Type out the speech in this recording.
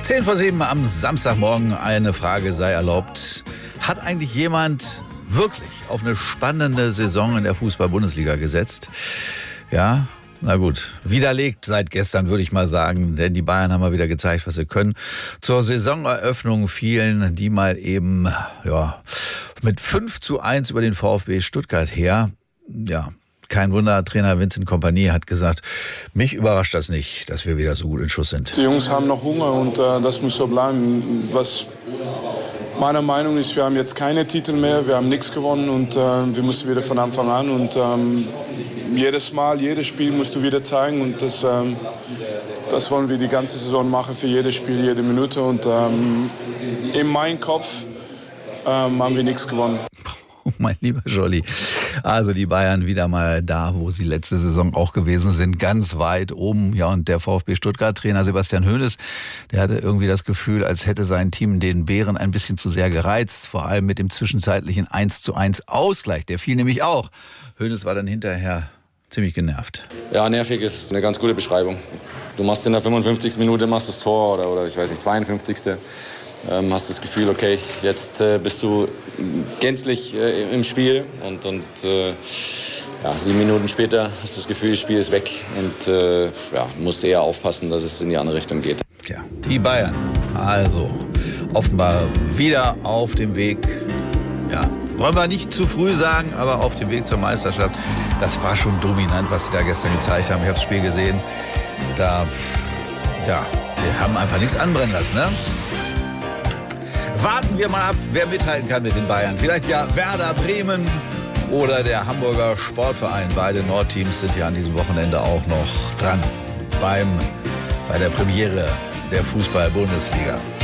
10:07 am Samstagmorgen. Eine Frage sei erlaubt. Hat eigentlich jemand wirklich auf eine spannende Saison in der Fußball-Bundesliga gesetzt? Ja, na gut. Widerlegt seit gestern, würde ich mal sagen. Denn die Bayern haben mal wieder gezeigt, was sie können. Zur Saisoneröffnung fielen die mal eben mit 5:1 über den VfB Stuttgart her. Ja, kein Wunder, Trainer Vincent Kompany hat gesagt, mich überrascht das nicht, dass wir wieder so gut in Schuss sind. Die Jungs haben noch Hunger und das muss so bleiben. Was meiner Meinung ist, wir haben jetzt keine Titel mehr, wir haben nichts gewonnen und wir müssen wieder von Anfang an. Und jedes Mal, jedes Spiel musst du wieder zeigen und das wollen wir die ganze Saison machen, für jedes Spiel, jede Minute. Und in meinem Kopf haben wir nichts gewonnen. Mein lieber Scholli, also die Bayern wieder mal da, wo sie letzte Saison auch gewesen sind, ganz weit oben. Ja, und der VfB Stuttgart-Trainer Sebastian Hoeneß, der hatte irgendwie das Gefühl, als hätte sein Team den Bären ein bisschen zu sehr gereizt, vor allem mit dem zwischenzeitlichen 1:1 Ausgleich. Der fiel nämlich auch. Hoeneß war dann hinterher ziemlich genervt. Ja, nervig ist eine ganz gute Beschreibung. Du machst in der 55. Minute das Tor oder ich weiß nicht, 52. Hast das Gefühl, okay, jetzt bist du gänzlich im Spiel und 7 Minuten später hast du das Gefühl, das Spiel ist weg und musst eher aufpassen, dass es in die andere Richtung geht. Ja, die Bayern, also offenbar wieder auf dem Weg, ja, wollen wir nicht zu früh sagen, aber auf dem Weg zur Meisterschaft. Das war schon dominant, was sie da gestern gezeigt haben. Ich habe das Spiel gesehen, die haben einfach nichts anbrennen lassen, ne? Warten wir mal ab, wer mithalten kann mit den Bayern. Vielleicht ja Werder Bremen oder der Hamburger Sportverein. Beide Nordteams sind ja an diesem Wochenende auch noch dran bei der Premiere der Fußball-Bundesliga.